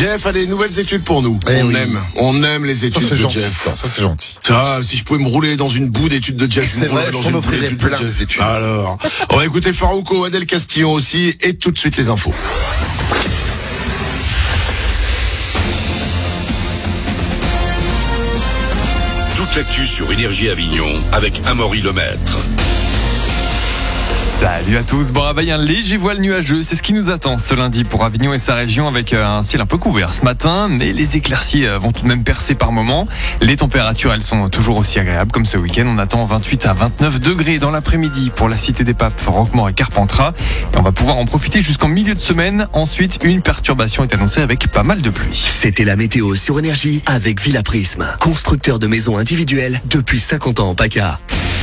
Jeff a des nouvelles études pour nous. On aime les études de Jeff. Ça c'est gentil. Ça, si je pouvais me rouler dans une boue d'études de Jeff, c'est vrai, dans une boue d'études de Jeff. Alors, on va écouter Farouko, Adèle Castillon aussi, et tout de suite les infos. Toute l'actu sur Énergie Avignon avec Amaury Lemaître. Salut à tous, bon réveil, un léger voile nuageux, c'est ce qui nous attend ce lundi pour Avignon et sa région avec un ciel un peu couvert ce matin, mais les éclaircies vont tout de même percer par moments. Les températures, elles sont toujours aussi agréables comme ce week-end, on attend 28 à 29 degrés dans l'après-midi pour la Cité des Papes, Roquemort et Carpentras. Et on va pouvoir en profiter jusqu'en milieu de semaine, ensuite une perturbation est annoncée avec pas mal de pluie. C'était la météo sur Énergie avec Villa Prisme, constructeur de maisons individuelles depuis 50 ans en PACA.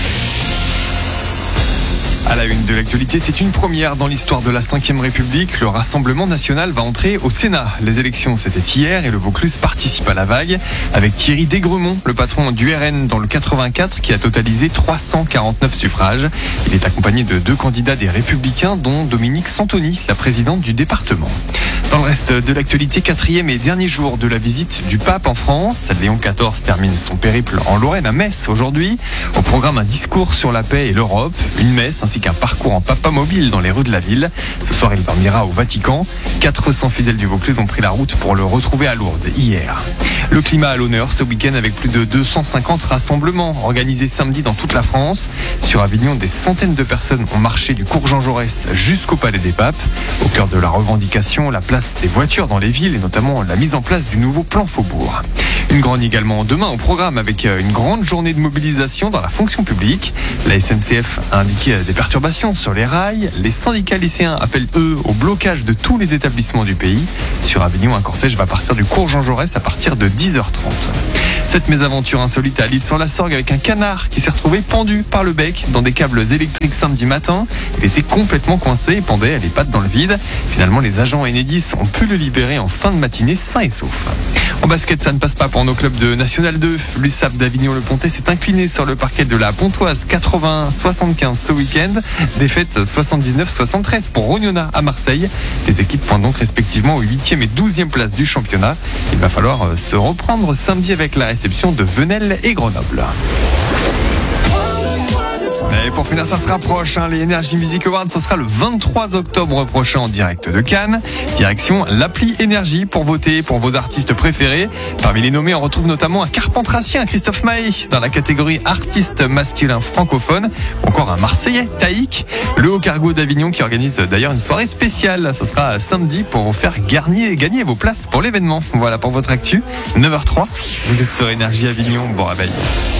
À la une de l'actualité, c'est une première dans l'histoire de la 5e République. Le Rassemblement National va entrer au Sénat. Les élections, c'était hier et le Vaucluse participe à la vague avec Thierry Desgremont, le patron du RN dans le 84 qui a totalisé 349 suffrages. Il est accompagné de 2 candidats des Républicains dont Dominique Santoni, la présidente du département. Dans le reste de l'actualité, 4e et dernier jour de la visite du pape en France. Léon XIV termine son périple en Lorraine à Metz aujourd'hui. Au programme, un discours sur la paix et l'Europe, une messe ainsi qu'un parcours en papa mobile dans les rues de la ville. Ce soir, il dormira au Vatican. 400 fidèles du Vaucluse ont pris la route pour le retrouver à Lourdes hier. Le climat à l'honneur ce week-end avec plus de 250 rassemblements organisés samedi dans toute la France. Sur Avignon, des centaines de personnes ont marché du cours Jean Jaurès jusqu'au Palais des Papes. Au cœur de la revendication, la place des voitures dans les villes et notamment la mise en place du nouveau plan Faubourg. Une grogne également demain au programme avec une grande journée de mobilisation dans la fonction publique. La SNCF a indiqué des perturbations sur les rails. Les syndicats lycéens appellent eux au blocage de tous les établissements du pays. Sur Avignon, un cortège va partir du cours Jean Jaurès à partir de 10h30. Cette mésaventure insolite à L'Isle-sur-la-Sorgue avec un canard qui s'est retrouvé pendu par le bec dans des câbles électriques samedi matin. Il était complètement coincé et pendait les pattes dans le vide. Finalement, les agents Enedis ont pu le libérer en fin de matinée sain et sauf. En basket, ça ne passe pas pour nos clubs de National 2. L'USAP d'Avignon-le-Pontet s'est incliné sur le parquet de la Pontoise 80-75 ce week-end. Défaite 79-73 pour Rognona à Marseille. Les équipes pointent donc respectivement aux 8e et 12e places du championnat. Il va falloir se reprendre samedi avec la réception de Venelle et Grenoble. Et pour finir, ça se rapproche, les Energy Music Awards, ce sera le 23 octobre prochain en direct de Cannes. Direction l'appli Énergie pour voter pour vos artistes préférés. Parmi les nommés, on retrouve notamment un Carpentracien, Christophe Maé, dans la catégorie artiste masculin francophone, ou encore un Marseillais, Taïk. Le Haut Cargo d'Avignon qui organise d'ailleurs une soirée spéciale. Ce sera samedi pour vous faire gagner vos places pour l'événement. Voilà pour votre actu, 9h03. Vous êtes sur Énergie Avignon, bon réveil.